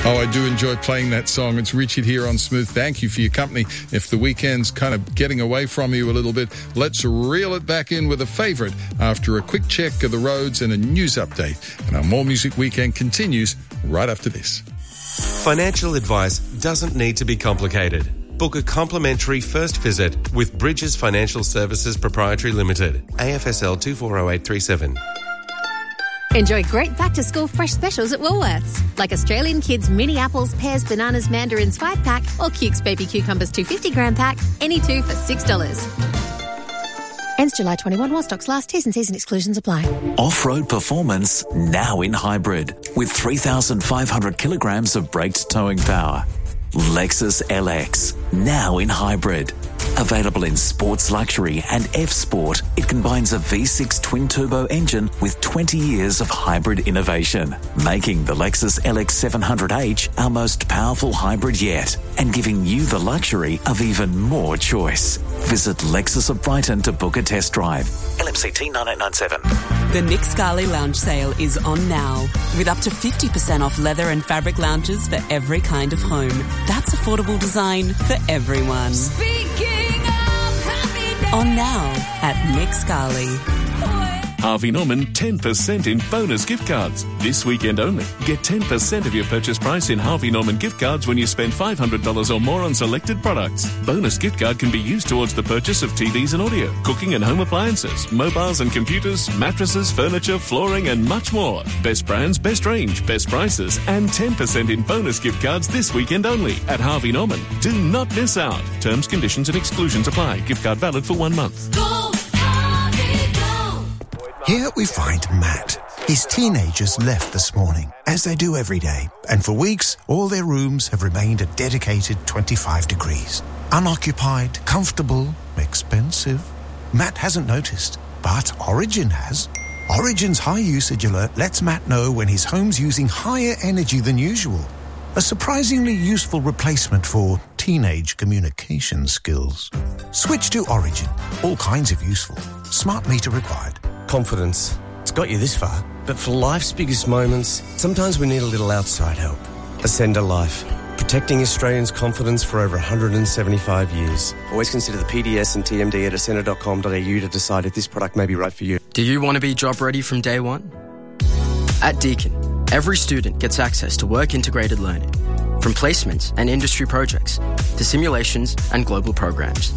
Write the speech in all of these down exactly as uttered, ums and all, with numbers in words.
Oh, I do enjoy playing that song. It's Richard here on Smooth. Thank you for your company. If the weekend's kind of getting away from you a little bit, let's reel it back in with a favourite after a quick check of the roads and a news update. And our More Music Weekend continues right after this. Financial advice doesn't need to be complicated. Book a complimentary first visit with Bridges Financial Services Proprietary Limited, A F S L two four zero eight three seven. Enjoy great back-to-school fresh specials at Woolworths, like Australian Kids mini apples, pears, bananas, mandarins five pack or Cukes baby cucumbers two hundred fifty gram pack, any two for six dollars. Ends July twenty-first while stocks last. T's and C's and exclusions apply. Off-road performance now in hybrid with three thousand five hundred kilograms of braked towing power. Lexus L X now in hybrid. Available in Sports Luxury and F-Sport, it combines a V six twin-turbo engine with twenty years of hybrid innovation, making the Lexus L X seven hundred H our most powerful hybrid yet and giving you the luxury of even more choice. Visit Lexus of Brighton to book a test drive. L M C T nine eight nine seven. The Nick Scali Lounge Sale is on now, with up to fifty percent off leather and fabric lounges for every kind of home. That's affordable design for everyone. Speaking of happy On now at Nick Scali. Harvey Norman ten percent in bonus gift cards. This weekend only. Get ten percent of your purchase price in Harvey Norman gift cards when you spend five hundred dollars or more on selected products. Bonus gift card can be used towards the purchase of T Vs and audio, cooking and home appliances, mobiles and computers, mattresses, furniture, flooring and much more. Best brands, best range, best prices and ten percent in bonus gift cards this weekend only at Harvey Norman. Do not miss out. Terms, conditions and exclusions apply. Gift card valid for one month. Go, Harvey, go! Here we find Matt. His teenagers left this morning, as they do every day, and for weeks, all their rooms have remained a dedicated twenty-five degrees. Unoccupied, comfortable, expensive. Matt hasn't noticed, but Origin has. Origin's high usage alert lets Matt know when his home's using higher energy than usual. A surprisingly useful replacement for teenage communication skills. Switch to Origin. All kinds of useful. Smart meter required. Confidence. It's got you this far, but for life's biggest moments, sometimes we need a little outside help. Ascender Life. Protecting Australians' confidence for over one hundred seventy-five years. Always consider the P D S and T M D at ascender dot com dot a u to decide if this product may be right for you. Do you want to be job ready from day one? At Deakin, every student gets access to work-integrated learning, from placements and industry projects to simulations and global programs.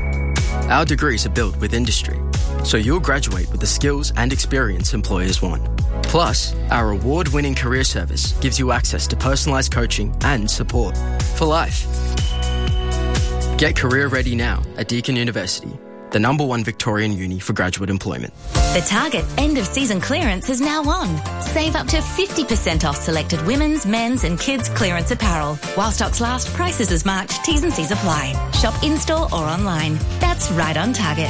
Our degrees are built with industry, so you'll graduate with the skills and experience employers want. Plus, our award-winning career service gives you access to personalised coaching and support for life. Get career ready now at Deakin University, the number one Victorian uni for graduate employment. The Target end-of-season clearance is now on. Save up to fifty percent off selected women's, men's and kids' clearance apparel. While stocks last, prices as marked, T's and C's apply. Shop in-store or online. That's right on Target.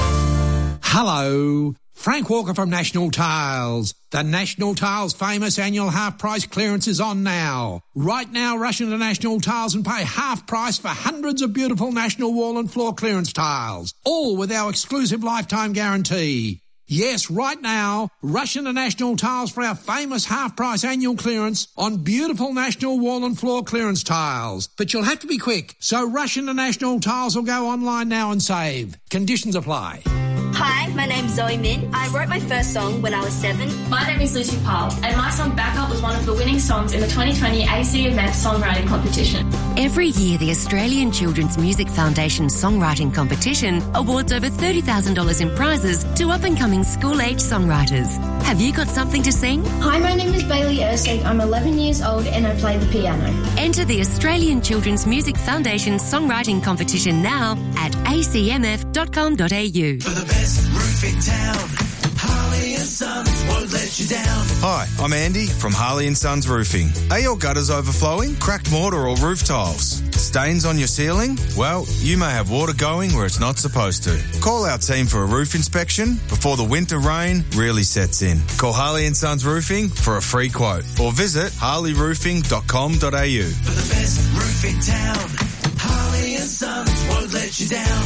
Hello, Frank Walker from National Tiles. The National Tiles famous annual half-price clearance is on now. Right now, rush into National Tiles and pay half price for hundreds of beautiful National wall and floor clearance tiles, all with our exclusive lifetime guarantee. Yes, right now, rush into National Tiles for our famous half-price annual clearance on beautiful National wall and floor clearance tiles. But you'll have to be quick, so rush into National Tiles or go online now and save. Conditions apply. Hi, my name's Zoe Min. I wrote my first song when I was seven. My name is Lucy Powell, and my song Back Up was one of the winning songs in the twenty twenty A C M F Songwriting Competition. Every year, the Australian Children's Music Foundation Songwriting Competition awards over thirty thousand dollars in prizes to up-and-coming school-age songwriters. Have you got something to sing? Hi, my name is Bailey Erskine. I'm eleven years old and I play the piano. Enter the Australian Children's Music Foundation Songwriting Competition now at a c m f dot com dot a u. For the best roof in town, Harley and Sons won't let you down. Hi, I'm Andy from Harley and Sons Roofing. Are your gutters overflowing, cracked mortar or roof tiles? Stains on your ceiling? Well, you may have water going where it's not supposed to. Call our team for a roof inspection before the winter rain really sets in. Call Harley and Sons Roofing for a free quote or visit harley roofing dot com dot a u. For the best roof in town, Harley and Sons won't let you down.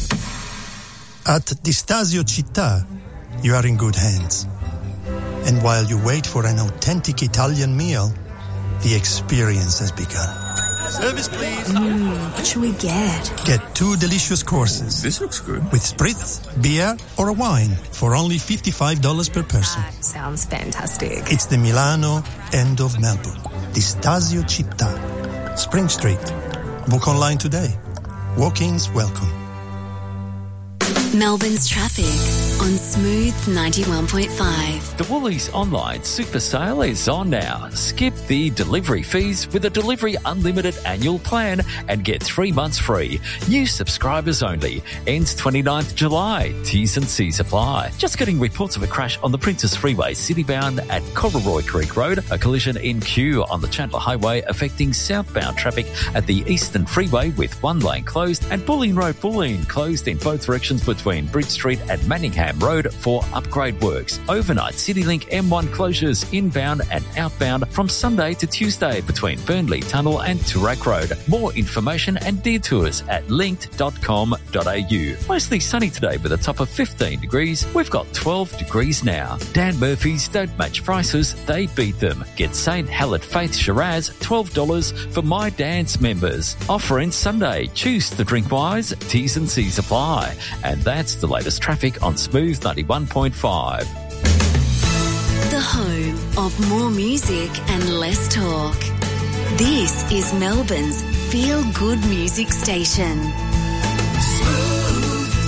At Distasio Città, you are in good hands. And while you wait for an authentic Italian meal, The experience has begun. Service, please. Mm, what should we get? Get two delicious courses. This looks good. With spritz, beer, or a wine for only fifty-five dollars per person. That sounds fantastic. It's the Milano end of Melbourne. Di Stasio Città. Spring Street. Book online today. Walk-ins welcome. Melbourne's traffic on Smooth ninety-one point five. The Woolies Online Super Sale is on now. Skip the delivery fees with a Delivery Unlimited annual plan and get three months free. New subscribers only. Ends twenty-ninth of July. T's and C's apply. Just getting reports of a crash on the Princess Freeway citybound at Cororoy Creek Road. A collision in Kew on the Chandler Highway affecting southbound traffic at the Eastern Freeway with one lane closed, and Bulleen Road Bulleen closed in both directions between Bridge Street and Manningham Road for upgrade works. Overnight CityLink M one closures inbound and outbound from Sunday to Tuesday between Burnley Tunnel and Toorak Road. More information and detours at linked dot com dot a u. Mostly sunny today with a top of fifteen degrees. We've got twelve degrees now. Dan Murphy's don't match prices, they beat them. Get Saint Hallett Faith Shiraz, twelve dollars for My Dance members. Offer in Sunday. Choose to drink wise. T's and C's apply. And that's the latest traffic on Smooth ninety-one point five. The home of more music and less talk. This is Melbourne's feel-good music station. Smooth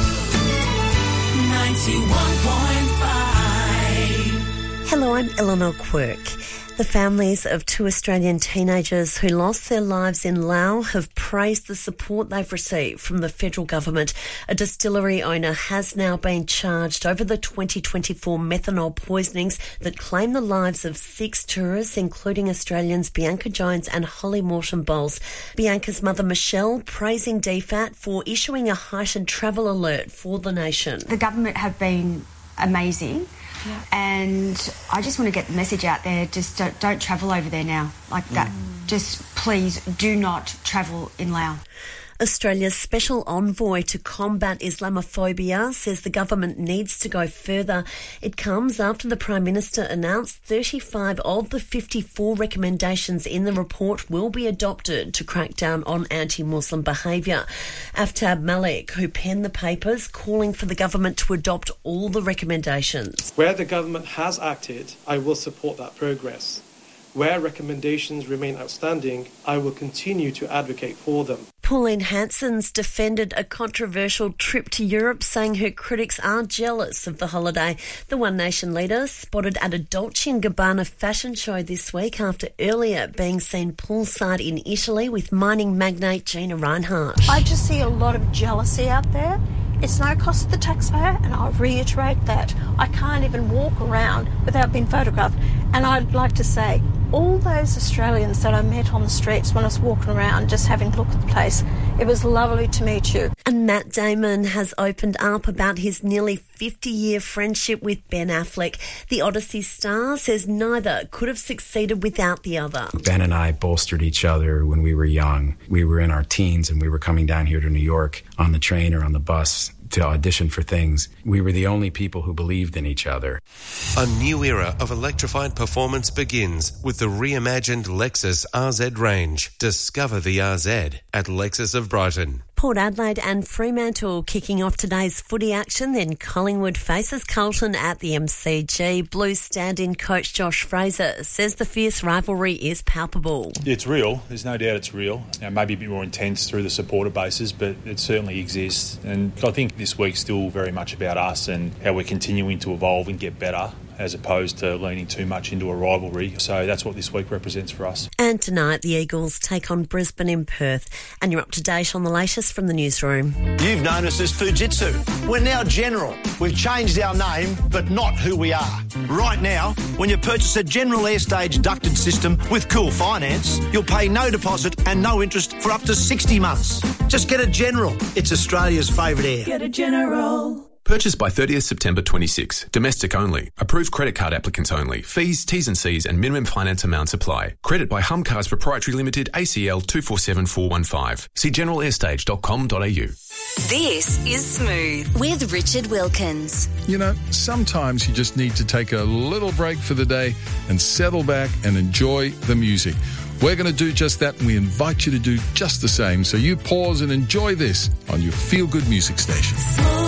ninety-one point five. Hello, I'm Eleanor Quirk. The families of two Australian teenagers who lost their lives in Laos have praised the support they've received from the federal government. A distillery owner has now been charged over the twenty twenty-four methanol poisonings that claimed the lives of six tourists, including Australians Bianca Jones and Holly Morton Bowles. Bianca's mother, Michelle, praising D F A T for issuing a heightened travel alert for the nation. The government have been amazing. Yeah. And I just want to get the message out there, just don't, don't travel over there now like that. Mm. Just please do not travel in Laos. Australia's special envoy to combat Islamophobia says the government needs to go further. It comes after the Prime Minister announced thirty-five of the fifty-four recommendations in the report will be adopted to crack down on anti-Muslim behaviour. Aftab Malik, who penned the papers, calling for the government to adopt all the recommendations. Where the government has acted, I will support that progress. Where recommendations remain outstanding, I will continue to advocate for them. Pauline Hanson's defended a controversial trip to Europe, saying her critics are jealous of the holiday. The One Nation leader spotted at a Dolce and Gabbana fashion show this week after earlier being seen poolside in Italy with mining magnate Gina Rinehart. I just see a lot of jealousy out there. It's no cost to the taxpayer, and I'll reiterate that. I can't even walk around without being photographed. And I'd like to say, all those Australians that I met on the streets when I was walking around just having a look at the place, it was lovely to meet you. And Matt Damon has opened up about his nearly fifty-year friendship with Ben Affleck. The Odyssey star says neither could have succeeded without the other. Ben and I bolstered each other when we were young. We were in our teens and we were coming down here to New York on the train or on the bus to audition for things. We were the only people who believed in each other. A new era of electrified performance begins with the reimagined Lexus R Z range. Discover the R Z at Lexus of Brighton. Port Adelaide and Fremantle kicking off today's footy action. Then Collingwood faces Carlton at the M C G. Blues stand-in coach Josh Fraser says the fierce rivalry is palpable. It's real. There's no doubt it's real. You know, maybe a bit more intense through the supporter bases, but it certainly exists. And I think this week's still very much about us and how we're continuing to evolve and get better, as opposed to leaning too much into a rivalry. So that's what this week represents for us. And tonight, the Eagles take on Brisbane in Perth. And you're up to date on the latest from the newsroom. You've known us as Fujitsu. We're now General. We've changed our name, but not who we are. Right now, when you purchase a General Airstage ducted system with Cool Finance, you'll pay no deposit and no interest for up to sixty months. Just get a General. It's Australia's favourite air. Get a General. Purchase by thirtieth September twenty-six. Domestic only. Approved credit card applicants only. Fees, T's and C's and minimum finance amounts apply. Credit by Humcars Proprietary Limited, A C L two four seven four one five. See general airstage dot com dot a u. This is Smooth with Richard Wilkins. You know, sometimes you just need to take a little break for the day and settle back and enjoy the music. We're going to do just that, and we invite you to do just the same. So you pause and enjoy this on your feel-good music station.